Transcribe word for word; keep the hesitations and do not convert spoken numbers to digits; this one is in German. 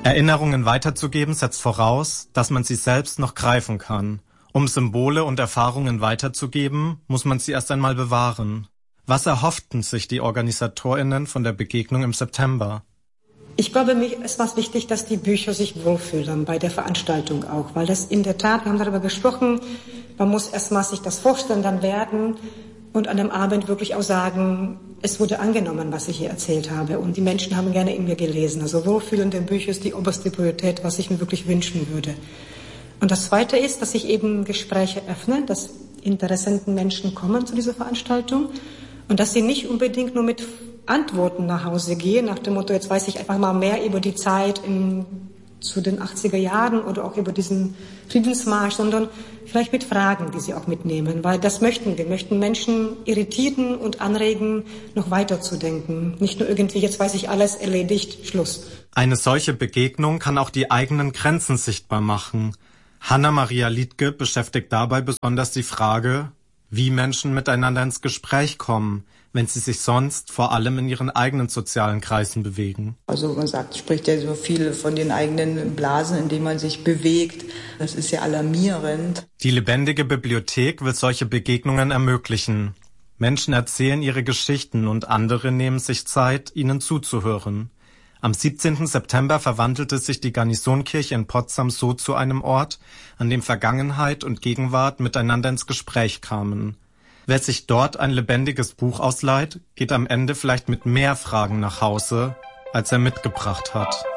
Erinnerungen weiterzugeben setzt voraus, dass man sie selbst noch greifen kann. Um Symbole und Erfahrungen weiterzugeben, muss man sie erst einmal bewahren. Was erhofften sich die OrganisatorInnen von der Begegnung im September? Ich glaube, mir ist was wichtig, dass die Bücher sich wohlfühlen bei der Veranstaltung auch, weil das in der Tat, wir haben darüber gesprochen, man muss erstmal sich das vorstellen, dann werden und an dem Abend wirklich auch sagen, es wurde angenommen, was ich hier erzählt habe und die Menschen haben gerne in mir gelesen. Also wohlfühlende Bücher ist die oberste Priorität, was ich mir wirklich wünschen würde. Und das Zweite ist, dass ich eben Gespräche öffne, dass interessenten Menschen kommen zu dieser Veranstaltung und dass sie nicht unbedingt nur mit Antworten nach Hause gehen, nach dem Motto, jetzt weiß ich einfach mal mehr über die Zeit in, zu den achtziger Jahren oder auch über diesen Friedensmarsch, sondern vielleicht mit Fragen, die sie auch mitnehmen, weil das möchten wir. Wir möchten Menschen irritieren und anregen, noch weiter zu denken. Nicht nur irgendwie, jetzt weiß ich alles, erledigt, Schluss. Eine solche Begegnung kann auch die eigenen Grenzen sichtbar machen. Hanna-Maria Liedtke beschäftigt dabei besonders die Frage, wie Menschen miteinander ins Gespräch kommen, wenn sie sich sonst vor allem in ihren eigenen sozialen Kreisen bewegen. Also man sagt, spricht ja so viel von den eigenen Blasen, in denen man sich bewegt. Das ist ja alarmierend. Die lebendige Bibliothek will solche Begegnungen ermöglichen. Menschen erzählen ihre Geschichten und andere nehmen sich Zeit, ihnen zuzuhören. Am siebzehnten September verwandelte sich die Garnisonkirche in Potsdam so zu einem Ort, an dem Vergangenheit und Gegenwart miteinander ins Gespräch kamen. Wer sich dort ein lebendiges Buch ausleiht, geht am Ende vielleicht mit mehr Fragen nach Hause, als er mitgebracht hat.